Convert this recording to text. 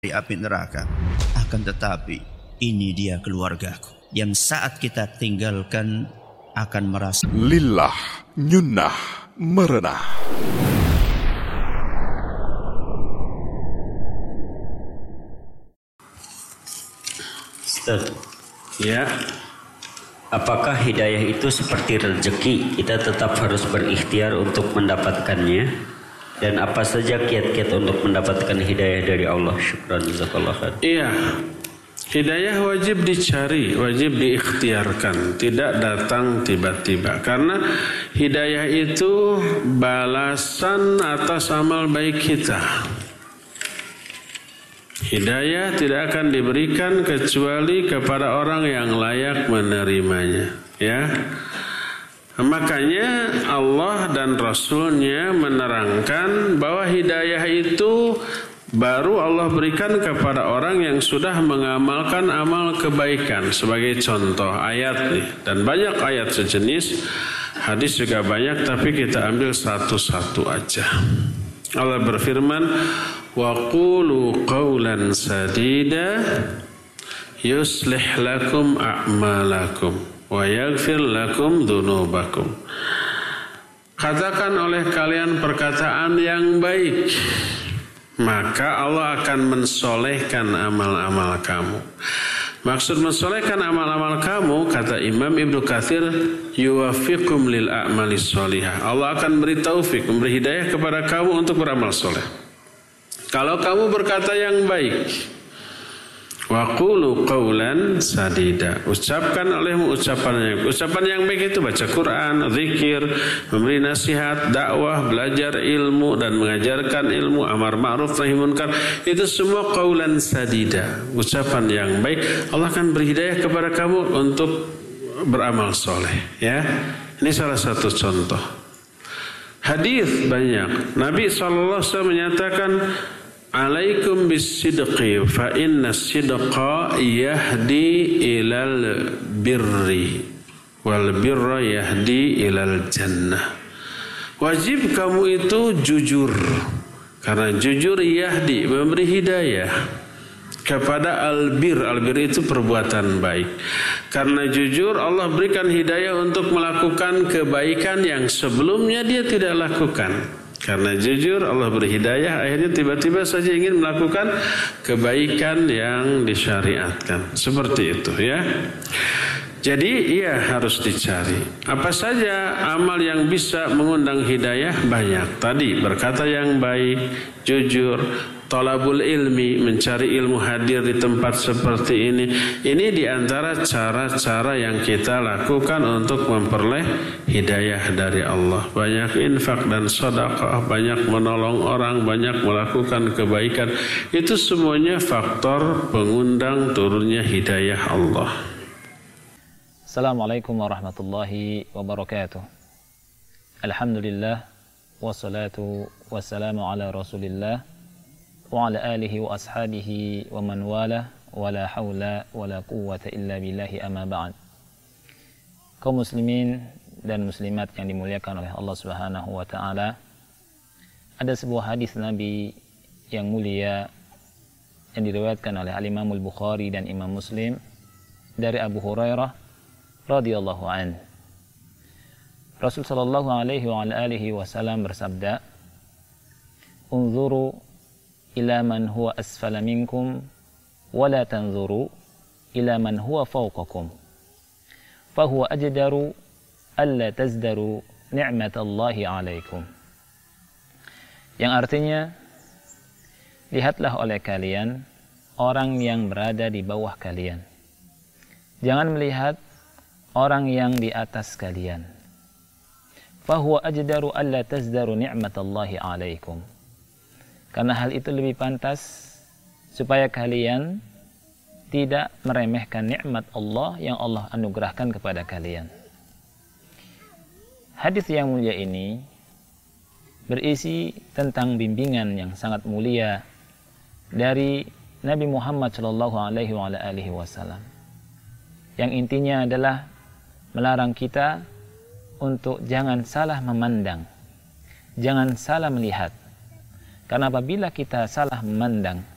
di api neraka. Akan tetapi ini dia keluargaku yang saat kita tinggalkan akan merasa lillah, nyunnah, merenah. Ustaz, ya, apakah hidayah itu seperti rezeki? Kita tetap harus berikhtiar untuk mendapatkannya. Dan apa saja kiat-kiat untuk mendapatkan hidayah dari Allah? Syukran, jazakallah khair. Iya, hidayah wajib dicari, wajib diikhtiarkan, tidak datang tiba-tiba. Karena hidayah itu balasan atas amal baik kita. Hidayah tidak akan diberikan kecuali kepada orang yang layak menerimanya, ya. Makanya Allah dan Rasulnya menerangkan bahwa hidayah itu baru Allah berikan kepada orang yang sudah mengamalkan amal kebaikan. Sebagai contoh ayat nih, dan banyak ayat sejenis, hadis juga banyak, tapi kita ambil satu-satu aja. Allah berfirman, wa qulu qawlan sadida yuslih lakum a'malakum wa yaghfir lakum dzunubakum. Katakan oleh kalian perkataan yang baik, maka Allah akan mensolehkan amal-amal kamu. Maksud mensolehkan amal-amal kamu, kata Imam Ibnu Katsir, yuwaffiqum lil a'malis sholihah. Allah akan beri taufik, memberi hidayah kepada kamu untuk beramal soleh. Kalau kamu berkata yang baik, wa qulu qawlan sadida, ucapkan olehmu ucapan yang baik itu baca Quran, zikir, memberi nasihat, dakwah, belajar ilmu dan mengajarkan ilmu, amar ma'ruf nahi munkar, itu semua qawlan sadida, ucapan yang baik. Allah akan beri hidayah kepada kamu untuk beramal soleh, ya. Ini salah satu contoh. Hadis banyak. Nabi SAW menyatakan, alaikum bisidqi fa inna sidqa yahdi ilal birri wal birra yahdi ilal jannah. Wajib kamu itu jujur, karena jujur yahdi, memberi hidayah kepada albir. Albir itu perbuatan baik. Karena jujur Allah berikan hidayah untuk melakukan kebaikan yang sebelumnya dia tidak lakukan. Karena jujur Allah beri hidayah, akhirnya tiba-tiba saja ingin melakukan kebaikan yang disyariatkan. Seperti itu, ya. Jadi ia harus dicari. Apa saja amal yang bisa mengundang hidayah? Banyak. Tadi berkata yang baik, jujur, thalabul ilmi, mencari ilmu, hadir di tempat seperti ini. Ini diantara cara-cara yang kita lakukan untuk memperoleh hidayah dari Allah. Banyak infak dan sedekah, banyak menolong orang, banyak melakukan kebaikan. Itu semuanya faktor pengundang turunnya hidayah Allah. Assalamualaikum warahmatullahi wabarakatuh. Alhamdulillah, wassalatu wassalamu ala rasulillah wa ala alihi wa ashabihi wa man wala, wa la hawla wa la quwwata illa billahi amma ba'd. Kaum muslimin dan muslimat yang dimuliakan oleh Allah Subhanahu wa taala, ada sebuah hadis Nabi yang mulia yang diriwayatkan oleh Al-Imam Al-Bukhari dan Imam Muslim dari Abu Hurairah radhiyallahu an. Rasul sallallahu alaihi wa alihi wasallam bersabda, "Unzuru ila man huwa asfala minkum wa la tanzuru ila man huwa fawqakum. Fa huwa ajdaru alla tazdaru ni'matallahi 'alaikum." Yang artinya, lihatlah oleh kalian orang yang berada di bawah kalian. Jangan melihat orang yang di atas kalian. Fahuwa ajdaru alla tazdaru ni'matallahi 'alaikum. Karena hal itu lebih pantas supaya kalian tidak meremehkan nikmat Allah yang Allah anugerahkan kepada kalian. Hadis yang mulia ini berisi tentang bimbingan yang sangat mulia dari Nabi Muhammad sallallahu alaihi wasallam. Yang intinya adalah melarang kita untuk jangan salah memandang, jangan salah melihat. Karena apabila kita salah memandang